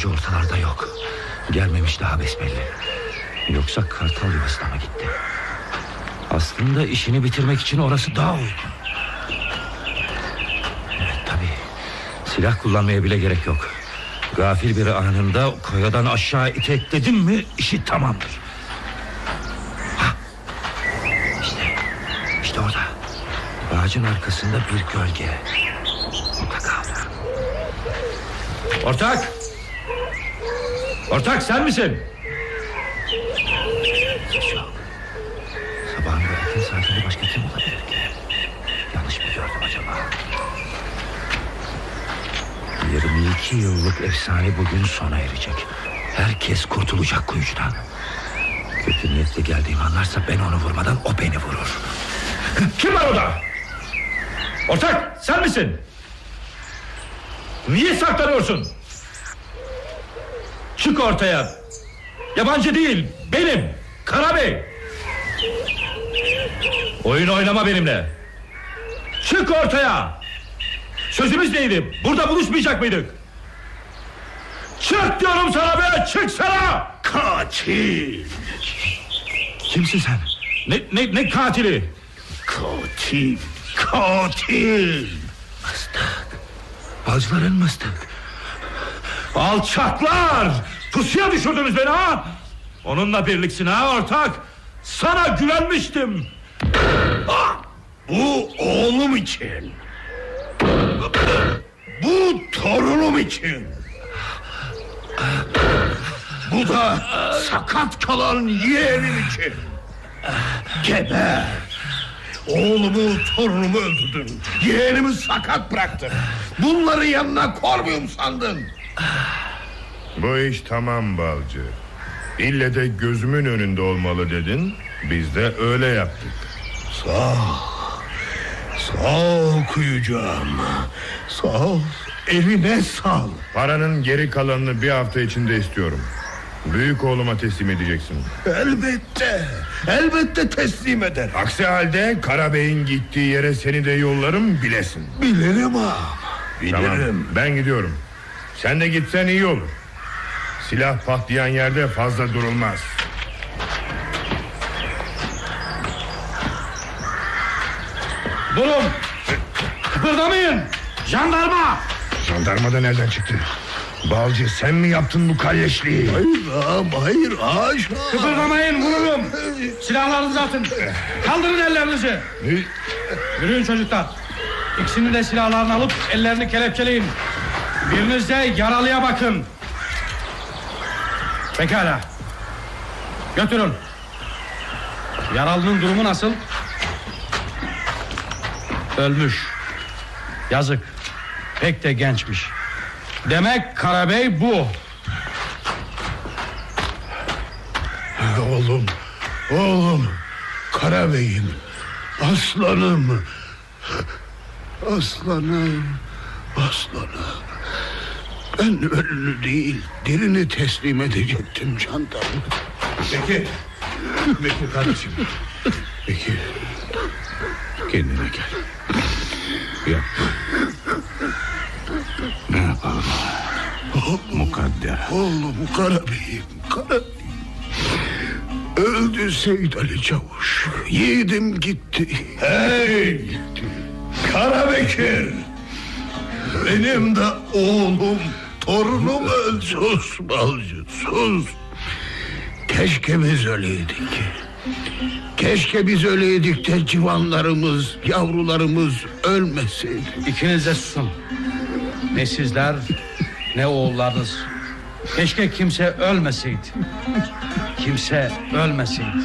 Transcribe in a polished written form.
Koyucu ortalarda yok. Gelmemiş daha besbelli. Yoksa kartal yuvasına mı gitti? Aslında işini bitirmek için orası daha uygun. Evet, tabii. Silah kullanmaya bile gerek yok. Gafil bir anında koyadan aşağı itekledim mi işi tamamdır. İşte orada. Ağacın arkasında bir gölge. Mutlaka orada. Ortak! Ortak, sen misin? Hiç yok. Sabahın bu erken saatinde başka kim olabilir ki? Yanlış mı gördüm acaba? 22 yıllık efsane bugün sona erecek. Herkes kurtulacak kuyucudan. Kötü niyetle geldiğimi anlarsa ben onu vurmadan o beni vurur. Kim var orada? Ortak, sen misin? Niye saklanıyorsun? Çık ortaya. Yabancı değil, benim Karabey. Oyun oynama benimle. Çık ortaya. Sözümüz neydi? Burada buluşmayacak mıydık? Çık diyorum sana be, çıksana. Katil. Kimsin sen? Ne katili? Katil. Mıstık. Balcıların mıstık. Alçaklar! Pusuya düşürdünüz beni ha! Onunla birliksin ha ortak! Sana güvenmiştim! Bu oğlum için. Bu torunum için. Bu da sakat kalan yeğenim için. Geber. Oğlumu, torunumu öldürdün. Yeğenimi sakat bıraktın. Bunları yanına koymuyum sandın. Bu iş tamam Balcı. İlle de gözümün önünde olmalı dedin. Biz de öyle yaptık. Sağ ol kuyucağım. Sağ ol. Eline sağ. Paranın geri kalanını bir hafta içinde istiyorum. Büyük oğluma teslim edeceksin. Elbette teslim eder. Aksi halde Karabey'in gittiği yere seni de yollarım, bilesin. Bilirim ağam. Bilirim. Tamam, ben gidiyorum. Sen de gitsen iyi olur. Silah patlayan yerde fazla durulmaz. Durun! Kıpırdamayın! Jandarma! Jandarma da nereden çıktı? Balcı, sen mi yaptın bu kalleşliği? Hayır ağam, hayır haşa. Kıpırdamayın, vururum! Silahlarınızı atın! Kaldırın ellerinizi! Yürüyün çocuklar! İkisinin de silahlarını alıp ellerini kelepçeleyin. Biriniz de yaralıya bakın. Pekala. Götürün. Yaralının durumu nasıl? Ölmüş. Yazık. Pek de gençmiş. Demek Karabey bu. Oğlum Karabey'im. Aslanım. Ben ölünü değil, dirini teslim edecektim jandarma. Bekir kardeşim. Peki, kendine gel. Yapma. Ne yapalım? Mukadder. Oğlum Karabey'im. Öldü Seyit Ali Çavuş. Yiğidim gitti. Hey! Karabekir! Benim de oğlum, torunum öldü. Sus balcı, sus. Keşke biz öleydik. Keşke biz öleydik de civanlarımız, yavrularımız ölmeseydi. İkiniz de susun. Ne sizler ne oğullarınız. Keşke kimse ölmeseydi. Kimse ölmeseydi.